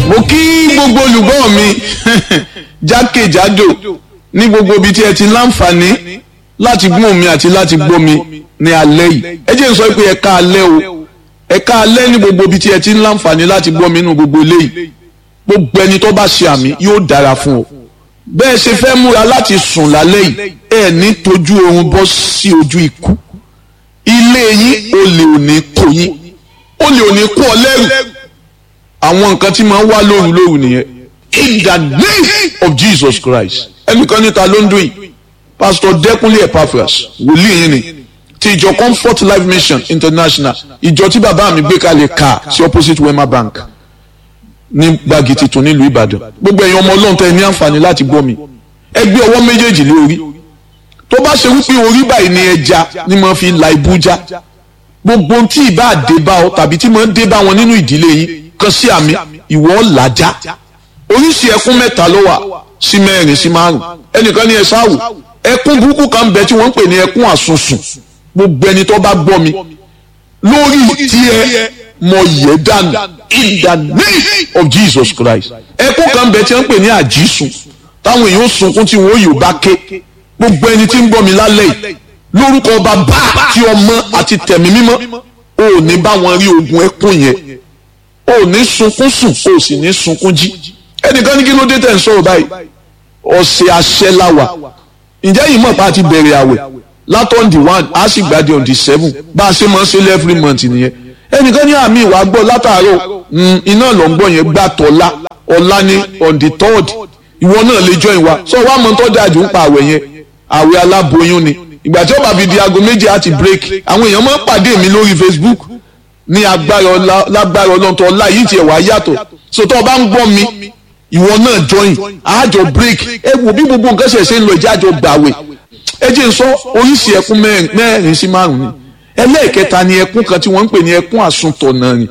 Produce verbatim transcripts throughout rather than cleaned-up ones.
mo kí gbogbo olùgbọ́ mi jákèjádò ní gbogbo ibi tí ẹ ti láǹfààní láti gbọ́ mi àti láti gbọ́ mi ní alẹ́ yìí. ẹ jẹ́ n sọ pé ẹ ká alẹ́ o ẹ ká alẹ́ ní gbogbo ibi tí ẹ ti láǹfààní láti gbọ́ mi nínú gbogbo eléyìí. gbogbo ẹni tó bá ṣe àmì yóò dára fún ọ. bẹ́ẹ̀ ṣe fẹ́ múra láti sùn lálẹ́ yìí ẹ ní tójú oorun bọ́ sí ojú ikú. ilé yín olè ò ní kó yín olè ò ní kó ọ lẹ́rù. àwọn nǹkan tí máa ń wá lóru lóru nìyẹn. in the name of Jesus Christ. ẹnìkan níta ló ń dún yìí Pastor Dẹ́kunlé Epaphras wòlíì yín ni ti ìjọ Comfort Life Mission International, ìjọ tí bàbá mi gbé kalẹ̀ ká sí opposite Wema Bank ní gbági titun nílùú Ìbàdàn. gbogbo ẹ̀yin ọmọ Ọlọ́run tẹ́ ẹ ní àǹfààní láti gbọ́ mi ẹ gbé ọwọ́ méjèèjì lé orí. tó bá ṣe wípé orí báyìí ni ẹja ni mo fi la ibú já, gbogbo tí ì bá dé bá ọ tàbí tí mo ń dé bá wọn nínú ìdílé yín kan sí àmì ìwọ làjá. oríṣi ẹkún mẹ́ta ló wà sí mẹ́rin sí márùn. ẹnìkan ní ẹ sáwò ẹkún burúkú kan bẹ tí wọ́n ń pè ní ẹkún àsunsùn. gbogbo ẹni tó bá gbọ́ mi lórí tiẹ̀ mọ yẹ dànù in the name of Jesus Christ. ẹkún kan bẹ tí wọ́n ń pè ní àjísùn táwọn èèyàn sunkún tí wọ́n yóò bá ké. gbogbo ẹni tí ń gbọ́ mi lálẹ́ yìí lórúkọ bàbá tí ọmọ àti tẹ̀mí mímọ́ ò ní bá wọn rí ogun ẹkún yẹn. ò ní sunkún sùn ò sì ní sunkún jí. ẹnìkan ní kí ló dé tẹ̀ ń sọ̀rọ̀ báyìí ọ̀sẹ̀ àṣẹ láwà. ǹjẹ́ yìí mọ̀ pa ti bẹ̀rẹ̀ àwẹ̀ látọ̀n the one a sì gbàdé on the seven bá a ṣe máa ń ṣe every month nìyẹn. ẹnìkan ní àmì ìwà gbọ́ látàárọ̀ iná ló ń gbọ́ yẹn gbà tọ́lá ọ̀la ní on the third ìwọ náà lè join wa sọ wá mọ́ tó dájú ń pa àwẹ̀ yẹn àwẹ̀ aláboyún ni. ìgbà tí ó bá fi di aago méjì àti break àwọn èèyàn máa ń pàdé mi lórí Facebook ní agbára ọlá lágbára ọlọ́ntọ́ ọlá yìí tiẹ̀ wá yàtọ̀ sọtọ́ ọba ń gbọ́ mi ìwọ náà join àjọ break ẹ wo bí gbogbo nǹkan ṣe ṣe ń lọ ìjà àjọ gbàwẹ̀. ẹ jẹ́ n sọ oríṣi ẹkún mẹ́rin sí márùn ni. ẹlẹ́ẹ̀kẹta ni ẹkún kan tí wọ́n ń pè ní ẹkún àsuntọ̀nà rìn.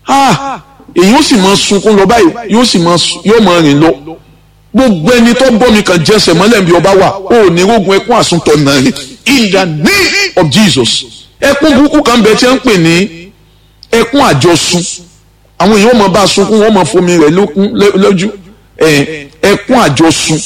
èyí ó sì máa sunkún lọ báyìí yóò sì máa rìn lọ. gbogbo ẹni tó gbọ́ mi kàn jẹsẹ̀ mọ́lẹ̀ bí ọba wà ó ní rógun ẹkún àsuntọ̀nà rìn in the name of Jesus. ẹkún burúkú kan bẹ tí wọ́n ń pè ní ẹkún àjọsùn. àwọn èèyàn máa bá sunkún wọ́n máa fomi rẹ̀ lójú ẹkún àjọsùn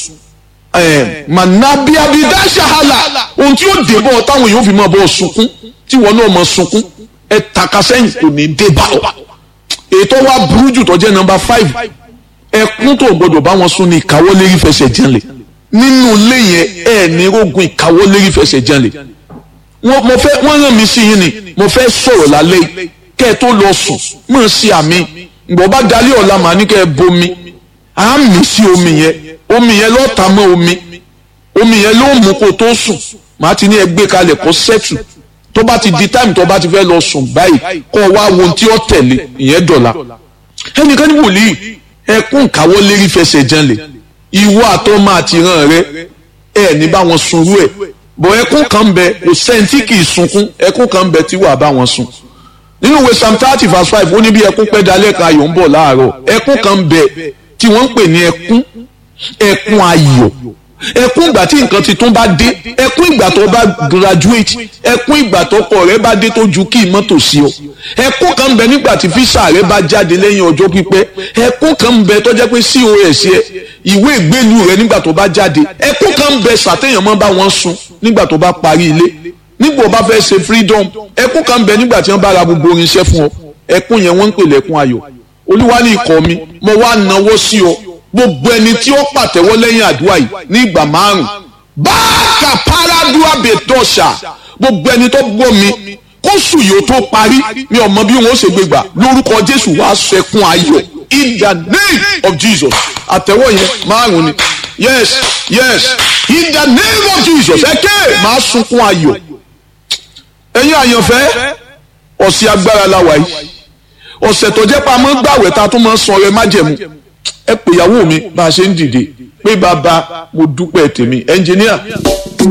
manabiabida ṣahala ohun tí ó dé bọ́ táwọn èèyàn fi máa bọ́ sunkún tí wọn náà máa sunkún ẹ taka sẹ́yìn kò ní dé bá ọ. ètò wa burú jù tó jẹ́ nọ́mbà five ẹkún tó gbọdọ̀ bá wọn sún ní ìkáwọ́lérí fẹsẹ̀ jẹ́nlẹ̀ nínú ilé yẹn ẹ ní rógun ìkáwọ́lérí fẹsẹ̀ jẹ́nlẹ̀. wọ́n rán mi sí yín ni mo fẹ́ sọ̀rọ̀ lálẹ́ yìí kẹ́ ẹ tó lọ sùn mọ̀ sí àmì ǹgbọ́n bá dalẹ́ ọ̀la màá ní kẹ́ ẹ bomi à ń mí sí omi yẹn omi yẹn lọ́ọ́ ta mọ́ omi omi yẹn ló mú kó tó sùn màá ti ní ẹgbẹ́ kalẹ̀ kó sẹ́tù tó bá ti di táìmù tó bá ti fẹ́ lọ sùn báyìí kó o wá wo ohun tí ó tẹ̀lé ìyẹn dọ̀la. ẹnìkan ní wòlíì ẹkún káwọ́lérí fẹsẹ̀ janlẹ̀ ìwọ àtọ́ máa ti ràn rẹ ẹ ní bá wọn sunrú ẹ bọ̀ ẹkún kan bẹ kò sẹ́ńtì kì í sunkún ẹkún kan bẹ tí wàá bá wọn sùn. nínú ìwé Psalm thirty verse five ó ní bí ẹkún pẹ́ dalẹ́ kan ayọ̀ ń bọ̀ láàárọ̀ ẹkún kan bẹ tí wọ́n ń pè ní ẹkún ẹkún ayọ̀ ẹkún ìgbà tí nǹkan tuntun bá dé ẹkún ìgbà tó bá graduate ẹkún ìgbà tó kọ rẹ bá dé tó ju kí mọ́tò sí ọ ẹkún kan ń bẹ nígbà tí físà rẹ bá jáde lẹ́yìn ọjọ́ pípẹ́ ẹkún kan ń bẹ tó jẹ́ pé cos ẹ ìwé ìgbélú rẹ nígbà tó bá jáde ẹkún kan ń bẹ sàtéèyàn mọ́ bá wọn sùn nígbà tó bá parí ilé nígbà tó bá fẹ́ ṣe freedom ẹkún kan ń bẹ nígbà tí wọ́n bá ra gbogbo irinṣẹ́ fún ọ ẹkún yẹn wọ́n ń pè lẹ́kún ayọ̀. Olúwa ní ikọ̀ mi mo wá nawọ́ sí ọ gbogbo ẹni tí ó pàtẹ́wọ́ lẹ́yìn àdúrà yìí ní ìgbà márùn báàkà paradúrà bẹ̀tọ̀ṣà gbogbo ẹni tó gbọ́ mi kó sùn yóò tó parí mi ò mọ bí wọn ó ṣe gbégbà lórúkọ Jésù wàá sẹkún ayọ̀ in the name of Jesus. àtẹ́wọ́ yẹn márùn ni yes yes in the name of Jesus ẹ ké máa sunkún ayọ̀. ẹ̀yin àyànfẹ́ ọ̀sẹ̀ agbára la wà yìí ọ̀sẹ̀ tó jẹ́ pa máa ń gbàwẹ̀ ta tó máa ń sọ ọrẹ májẹ̀mú ẹ pè ìyàwó mi bá a ṣe ń dìde pé bàbá mo dúpẹ́ tèmi ẹnjìníà.